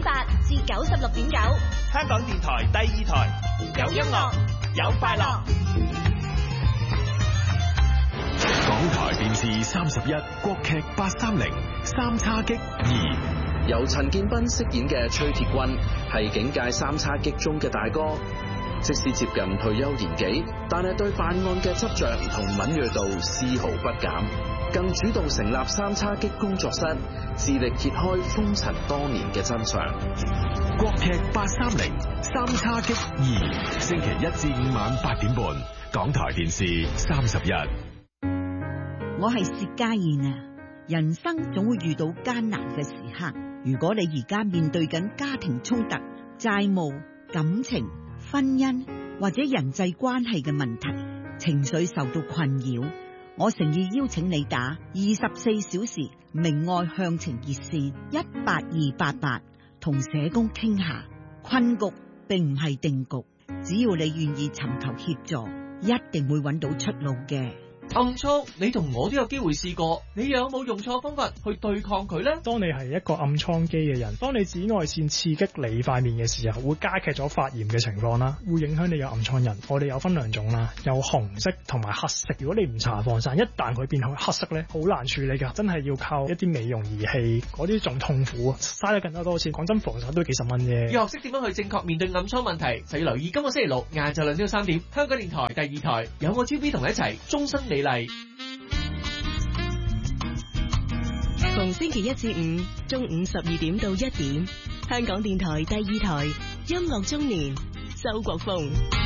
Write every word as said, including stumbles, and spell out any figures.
八至九十六點九， 香港電台第二台，有音樂，有快樂。 港台電視三十一，國劇八三零三叉戟二， 由陳建斌飾演嘅崔鐵軍係警界三叉戟中嘅大哥，即使接近退休年紀，但係對辦案嘅執着同敏銳度絲毫不減，更主動成立三叉戟工作室，致力揭開風塵多年嘅真相。 國劇八三零三叉戟二，星期一至五晚八點半，港台電視三十一。 我係薛家燕啊！人生總會遇到艱難嘅時刻，如果你而家面對緊家庭衝突、債務、感情、婚姻或者人際關係嘅問題，情緒受到困擾，我誠意邀請你打二十四小時明愛向晴熱線一八二八八，同社工傾下。困局並唔係定局，只要你願意尋求協助，一定會揾到出路嘅。 暗瘡，你同我都有機會試過，你有冇用錯方法去對抗佢呢？ 當你係一個暗瘡肌嘅人，當你紫外線刺激你塊面嘅時候，會加劇咗發炎嘅情況啦，會影響你有暗瘡人。我哋有分兩種啦，有紅色同埋黑色。如果你唔搽防曬，一旦佢變黑色咧，好難處理噶，真係要靠一啲美容儀器，嗰啲仲痛苦啊，嘥咗更加多錢。講真，防曬都幾十蚊啫。 要學識點樣去正確面對暗瘡問題，就要留意今個星期六晏晝兩點三點，香港電台第二台有我 T V 同你一齊終身美麗。 逢星期一至五中午十二點到一點，香港電台第二台音樂中年，周國峰。